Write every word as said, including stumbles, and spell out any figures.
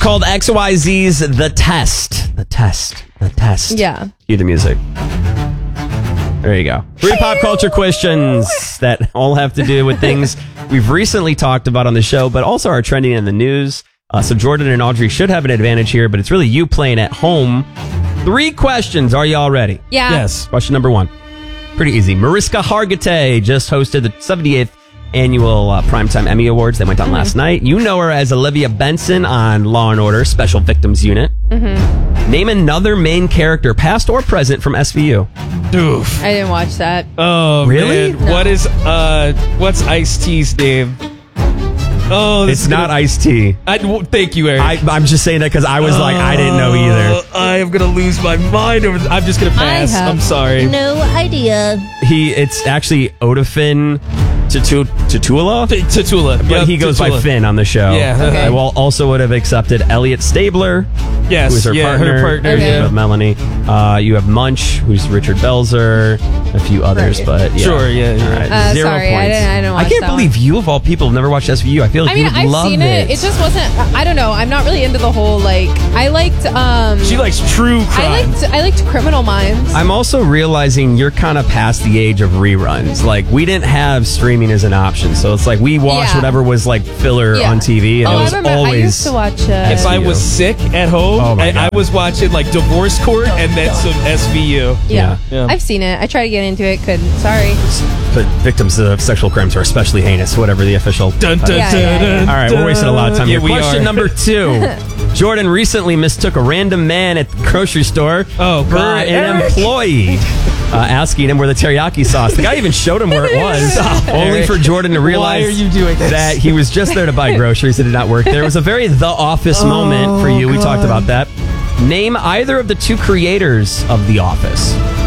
called X Y Z's The Test. The Test. The Test. Yeah. Cue the music. There you go. Three pop culture questions that all have to do with things we've recently talked about on the show, but also are trending in the news. Uh, so Jordan and Audrey should have an advantage here, but it's really you playing at home. Three questions. Are you all ready? Yeah. Yes. Question number one. Pretty easy. Mariska Hargitay just hosted the seventy-eighth annual uh, Primetime Emmy Awards that went on mm-hmm. last night. You know her as Olivia Benson on Law and Order Special Victims Unit. Mm-hmm. Name another main character, past or present, from S V U. Oof. I didn't watch that. Oh, really? Man. No. What is, uh, what's Ice-T's name? Oh, it's not Ice-T. I, well, thank you, Eric. I, I'm just saying that because I was uh, like, I didn't know either. I am going to lose my mind over this. I'm just going to pass. I'm sorry. No idea. He, it's actually Odafin Tutu- Tutula? Tutula. But yep, he goes Tutula. by Finn on the show. Yeah. Okay. I will also would have accepted Elliot Stabler. Yes. Who's her yeah, partner. her partner. Okay. Yeah. You have Melanie. Uh, you have Munch, who's Richard Belzer. A few others, Right. but yeah. Sure, yeah. yeah. All right. Uh, Zero sorry, I points. didn't- I didn't watch can't that believe one. you, of all people, have never watched S V U. I feel like I mean, you would I've love seen it. It just wasn't. I don't know. I'm not really into the whole like. I liked. um She likes true crime. I liked. I liked Criminal Minds. I'm also realizing you're kind of past the age of reruns. Like, we didn't have streaming as an option, so it's like we watched Yeah. whatever was like filler Yeah. on T V, and oh, it was I remember. always. I used to watch. Uh, if I was sick at home, Oh my I, I God. was watching like Divorce Court and then some S V U. yeah. Yeah. Yeah. I've seen it. I tried to get into it. Couldn't. Sorry. But victims of sexual crimes are especially heinous, whatever the official. Dun, dun, Yeah, dun, yeah, yeah. dun, All right, we're wasting a lot of time yeah, here. we Question are. number two. Jordan recently mistook a random man at the grocery store Oh, for God. an Eric. employee, uh, asking him where the teriyaki sauce. The guy even showed him where it was, only Eric, for Jordan to realize why are you doing this? that he was just there to buy groceries. It did not work. There was a very The Office Oh, moment for you. We God. talked about that. Name either of the two creators of The Office.